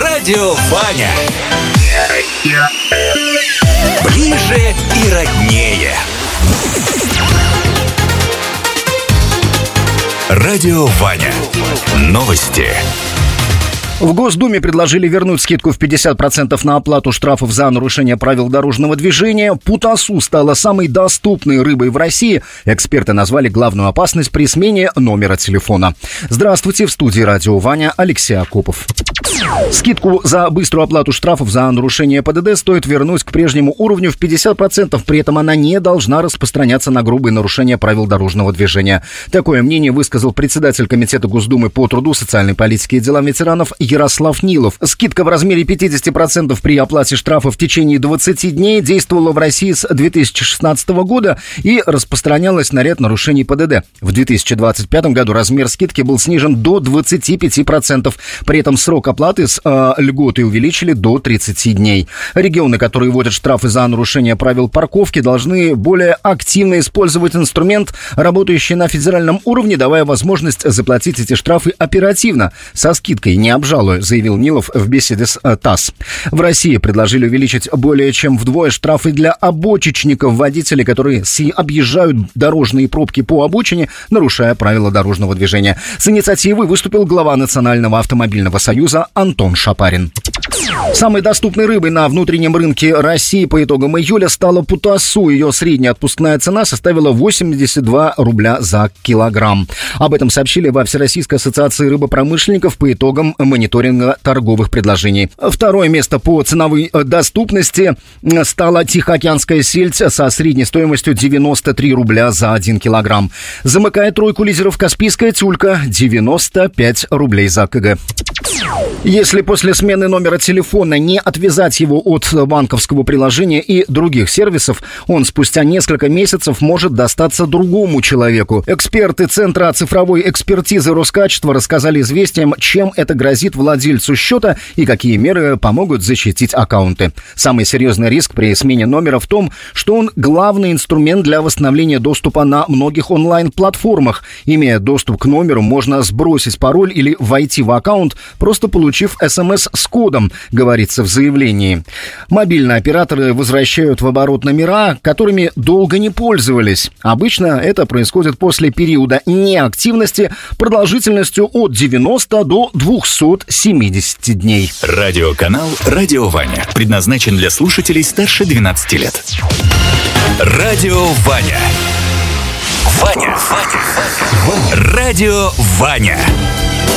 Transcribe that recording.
Радио Ваня. Ближе и роднее. Радио Ваня. Новости. В Госдуме предложили вернуть скидку в 50% на оплату штрафов за нарушение правил дорожного движения. Путасу стала самой доступной рыбой в России. Эксперты назвали главную опасность при смене номера телефона. Здравствуйте, в студии Радио Ваня Алексей Акопов. Скидку за быструю оплату штрафов за нарушение ПДД стоит вернуть к прежнему уровню в 50%. При этом она не должна распространяться на грубые нарушения правил дорожного движения. Такое мнение высказал председатель Комитета Госдумы по труду, социальной политике и делам ветеранов Ярослав Нилов. Скидка в размере 50% при оплате штрафа в течение 20 дней действовала в России с 2016 года и распространялась на ряд нарушений ПДД. В 2025 году размер скидки был снижен до 25%. При этом срок оплаты с льготой увеличили до 30 дней. Регионы, которые вводят штрафы за нарушение правил парковки, должны более активно использовать инструмент, работающий на федеральном уровне, давая возможность заплатить эти штрафы оперативно, со скидкой, не обжалуя, заявил Нилов в беседе с ТАСС. В России предложили увеличить более чем вдвое штрафы для обочечников, водителей, которые объезжают дорожные пробки по обочине, нарушая правила дорожного движения. С инициативой выступил глава Национального автомобильного союза Антон Шапарин. Самой доступной рыбой на внутреннем рынке России по итогам июля стала путасу. Ее средняя отпускная цена составила 82 рубля за килограмм. Об этом сообщили во Всероссийской ассоциации рыбопромышленников по итогам мониторинга торговых предложений. Второе место по ценовой доступности стала тихоокеанская сельдь со средней стоимостью 93 рубля за 1 килограмм. Замыкает тройку лидеров каспийская тюлька — 95 рублей за кг. Если после смены номера телефона не отвязать его от банковского приложения и других сервисов, он спустя несколько месяцев может достаться другому человеку. Эксперты Центра цифровой экспертизы Роскачества рассказали «Известиям», чем это грозит владельцу счета и какие меры помогут защитить аккаунты. Самый серьезный риск при смене номера в том, что он главный инструмент для восстановления доступа на многих онлайн-платформах. Имея доступ к номеру, можно сбросить пароль или войти в аккаунт, просто получив СМС с кодом, говорится в заявлении. Мобильные операторы возвращают в оборот номера, которыми долго не пользовались. Обычно это происходит после периода неактивности продолжительностью от 90 до 270 дней. Радиоканал «Радио Ваня» предназначен для слушателей старше 12 лет. Радио Ваня. Ваня. Радио Ваня.